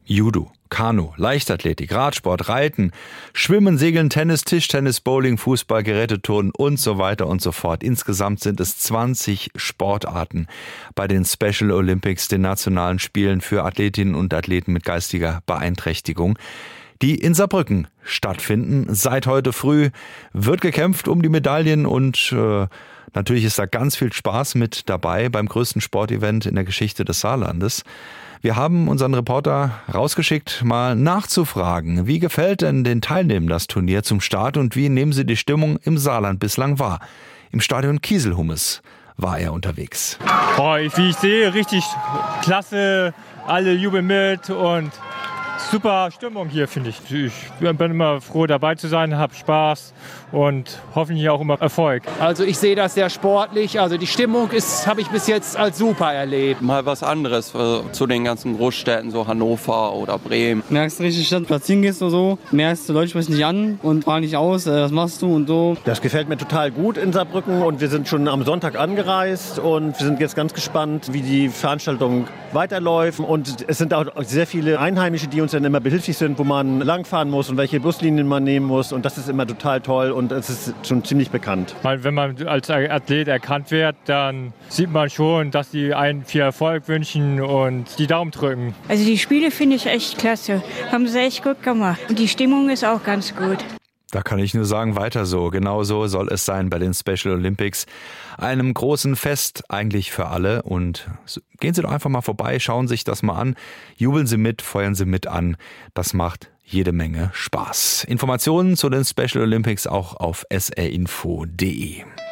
Judo, Kanu, Leichtathletik, Radsport, Reiten, Schwimmen, Segeln, Tennis, Tischtennis, Bowling, Fußball, Geräteturnen und so weiter und so fort. Insgesamt sind es 20 Sportarten bei den Special Olympics, den nationalen Spielen für Athletinnen und Athleten mit geistiger Beeinträchtigung, die in Saarbrücken stattfinden. Seit heute früh wird gekämpft um die Medaillen und natürlich ist da ganz viel Spaß mit dabei beim größten Sportevent in der Geschichte des Saarlandes. Wir haben unseren Reporter rausgeschickt, mal nachzufragen, wie gefällt denn den Teilnehmern das Turnier zum Start und wie nehmen sie die Stimmung im Saarland bislang wahr? Im Stadion Kieselhummes war er unterwegs. Wie ich sehe, richtig klasse, alle jubeln mit und super Stimmung hier, finde ich. Ich bin immer froh, dabei zu sein, habe Spaß und hoffentlich auch immer Erfolg. Also ich sehe das sehr sportlich. Also die Stimmung habe ich bis jetzt als super erlebt. Mal was anderes zu den ganzen Großstädten, so Hannover oder Bremen. Merkst richtig, dass du platzieren gehst oder so, merkst du Leute sprechen dich an und fragen dich aus, was machst du und so. Das gefällt mir total gut in Saarbrücken und wir sind schon am Sonntag angereist und wir sind jetzt ganz gespannt, wie die Veranstaltung weiterläuft. Und es sind auch sehr viele Einheimische, die uns dann immer behilflich sind, wo man langfahren muss und welche Buslinien man nehmen muss. Und das ist immer total toll und es ist schon ziemlich bekannt. Wenn man als Athlet erkannt wird, dann sieht man schon, dass die einen viel Erfolg wünschen und die Daumen drücken. Also die Spiele finde ich echt klasse. Haben sie echt gut gemacht. Und die Stimmung ist auch ganz gut. Da kann ich nur sagen, weiter so. Genau so soll es sein bei den Special Olympics. Einem großen Fest eigentlich für alle. Und gehen Sie doch einfach mal vorbei, schauen sich das mal an. Jubeln Sie mit, feuern Sie mit an. Das macht jede Menge Spaß. Informationen zu den Special Olympics auch auf srinfo.de.